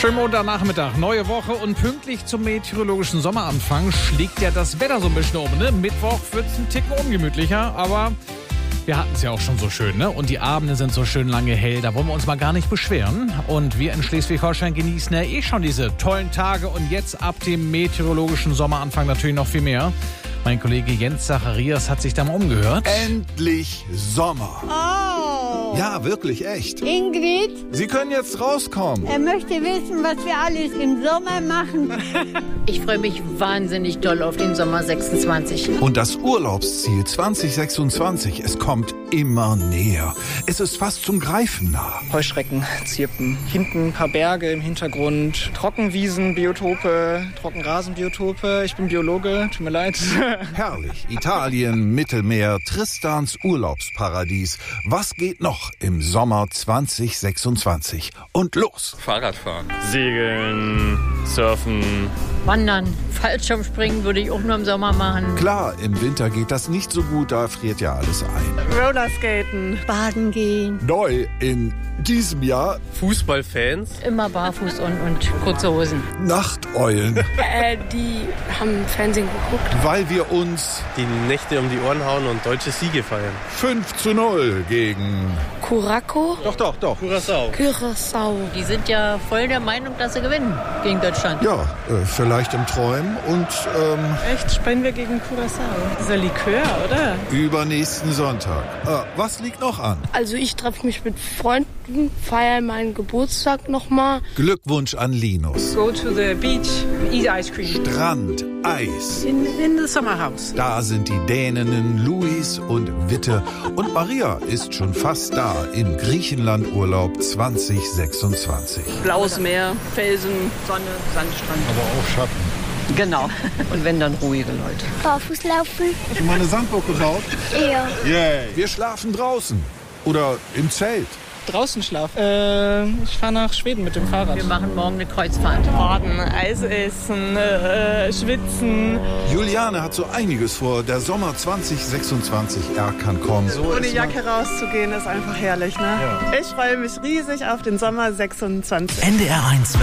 Schönen Montagnachmittag, neue Woche und pünktlich zum meteorologischen Sommeranfang schlägt ja das Wetter so ein bisschen um. Ne? Mittwoch wird es ein Ticken ungemütlicher, aber wir hatten es ja auch schon so schön, ne? Und die Abende sind so schön lange hell, da wollen wir uns mal gar nicht beschweren. Und wir in Schleswig-Holstein genießen ja eh schon diese tollen Tage und jetzt ab dem meteorologischen Sommeranfang natürlich noch viel mehr. Mein Kollege Jens Zacharias hat sich da mal umgehört. Endlich Sommer. Oh. Ja, wirklich, echt. Ingrid, Sie können jetzt rauskommen. er möchte wissen, was wir alles im Sommer machen. Ich freue mich wahnsinnig doll auf den Sommer 26. Und das Urlaubsziel 2026, es kommt immer näher. Es ist fast zum Greifen nah. Heuschrecken zirpen. Hinten ein paar Berge im Hintergrund. Trockenwiesen, Biotope, Trockenrasenbiotope. Ich bin Biologe, tut mir leid. Herrlich. Italien, Mittelmeer, Tristans Urlaubsparadies. Was geht noch im Sommer 2026? Und los! Fahrradfahren, Segeln, Surfen. Wandern, Fallschirmspringen würde ich auch nur im Sommer machen. Klar, im Winter geht das nicht so gut, da friert ja alles ein. Rollerskaten, Baden gehen. Neu in diesem Jahr Fußballfans. Immer barfuß und kurze Hosen. Nachteulen, die haben Fernsehen geguckt. weil wir uns Die Nächte um die Ohren hauen und deutsche Siege feiern. 5:0 gegen... Curacao, Doch. Curaçao. Curaçao. Die sind ja voll der Meinung, dass sie gewinnen gegen Deutschland. Ja, vielleicht im Träumen und Echt? Spielen wir gegen Curaçao? Dieser Likör, oder? übernächsten Sonntag. Was liegt noch an? Also ich treffe mich mit Freunden, feiere meinen Geburtstag nochmal. Glückwunsch an Linus. Go to the beach, eat ice cream. Strand, Eis. In the summer house. Da sind die Däninnen Luis und Witte. Und Maria ist schon fast da im Griechenlandurlaub 2026. Blaues Meer, Felsen, Sonne, Sandstrand. Aber auch Schatten. Genau. Und wenn, dann ruhige Leute. Barfuß laufen. Hast du mal eine Sandburg gebaut? Ja. Yay. Wir schlafen draußen. Oder im Zelt. Draußen schlafen. Ich fahre nach Schweden mit dem Fahrrad. Wir machen morgen eine Kreuzfahrt. Baden, Eis essen, schwitzen. Juliane hat so einiges vor. Der Sommer 2026, er kann kommen. Ohne Jacke rauszugehen ist einfach herrlich, ne? Ja. Ich freue mich riesig auf den Sommer 26. NDR 1